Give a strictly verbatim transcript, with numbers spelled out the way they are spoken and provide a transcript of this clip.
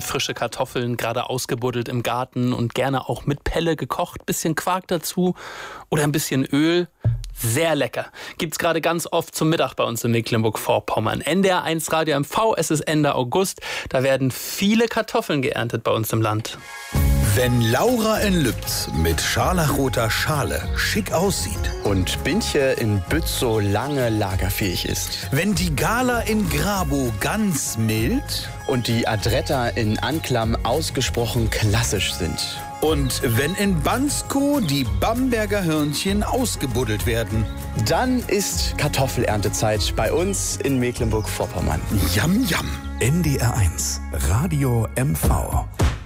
frische Kartoffeln, gerade ausgebuddelt im Garten und gerne auch mit Pelle gekocht. Bisschen Quark dazu oder ein bisschen Öl. Sehr lecker. Gibt's gerade ganz oft zum Mittag bei uns in Mecklenburg-Vorpommern. N D R eins Radio M V, es ist Ende August. Da werden viele Kartoffeln geerntet bei uns im Land. Wenn Laura in Lübz mit scharlachroter Schale schick aussieht und Bintje in Bützow lange lagerfähig ist. Wenn die Gala in Grabow ganz mild und die Adretta in Anklam ausgesprochen klassisch sind. Und wenn in Bansko die Bamberger Hörnchen ausgebuddelt werden. Dann ist Kartoffeleerntezeit bei uns in Mecklenburg-Vorpommern. Yam, yam. N D R eins Radio M V.